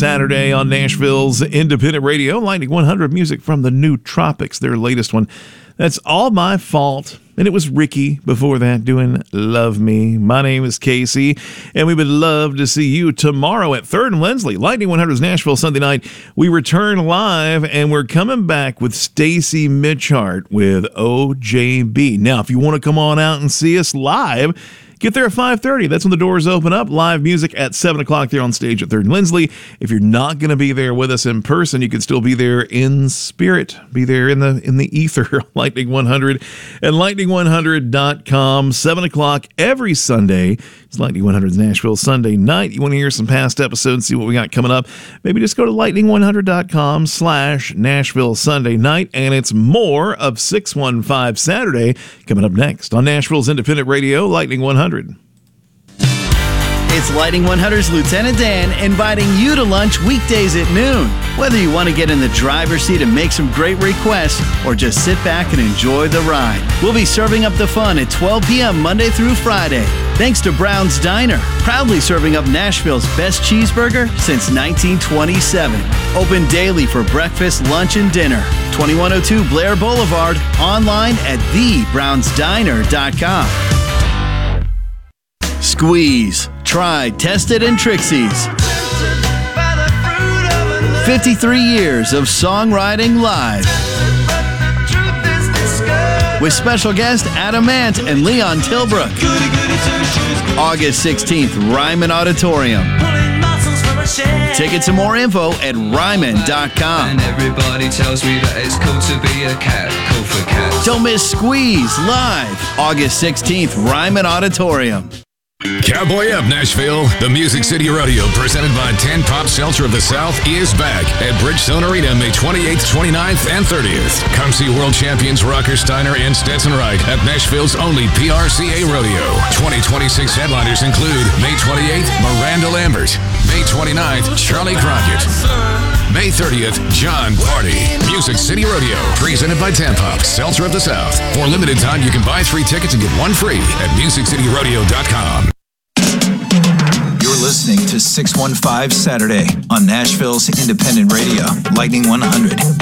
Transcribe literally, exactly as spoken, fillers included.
Saturday on Nashville's Independent Radio. Lightning one hundred, music from the New Tropics, their latest one. That's All My Fault. And it was Ricky before that doing Love Me. My name is Casey, and we would love to see you tomorrow at third and Lindsley. Lightning one hundred's Nashville Sunday night. We return live, and we're coming back with Stacy Mitchart with O J B. Now, if you want to come on out and see us live, get there at five thirty. That's when the doors open up. Live music at seven o'clock there on stage at third and Lindsley. If you're not going to be there with us in person, you can still be there in spirit. Be there in the in the ether, Lightning one hundred and lightning one hundred dot com. seven o'clock every Sunday. It's Lightning one hundred's Nashville Sunday night. You want to hear some past episodes, see what we got coming up, maybe just go to lightning one hundred dot com slash Nashville Sunday night, and it's more of six one five Saturday coming up next on Nashville's Independent Radio, Lightning one hundred. It's Lightning one hundred's Lieutenant Dan inviting you to lunch weekdays at noon. Whether you want to get in the driver's seat and make some great requests or just sit back and enjoy the ride, we'll be serving up the fun at twelve p.m. Monday through Friday. Thanks to Brown's Diner, proudly serving up Nashville's best cheeseburger since nineteen twenty-seven. Open daily for breakfast, lunch, and dinner. twenty-one oh two Blair Boulevard, online at the browns diner dot com. Squeeze. Tried, tested, and Trixie's. fifty-three years of songwriting live. With special guest Adam Ant and Leon Tilbrook. August sixteenth, Ryman Auditorium. Tickets and more info at ryman dot com. And everybody tells me that it's cool to be a cat. Cool for cats. Don't miss Squeeze live August sixteenth, Ryman Auditorium. Cowboy Up Nashville, the Music City Rodeo presented by Tan Pop Seltzer of the South is back at Bridgestone Arena May twenty-eighth, twenty-ninth, and thirtieth. Come see world champions Rocker Steiner and Stetson Wright at Nashville's only P R C A rodeo. twenty twenty-six headliners include May twenty-eighth, Miranda Lambert. May twenty-ninth, Charlie Crockett. May thirtieth, John Party. Music City Rodeo, presented by Tan Pop Seltzer of the South. For a limited time, you can buy three tickets and get one free at music city rodeo dot com. You're listening to six one five Saturday on Nashville's Independent Radio, Lightning one hundred.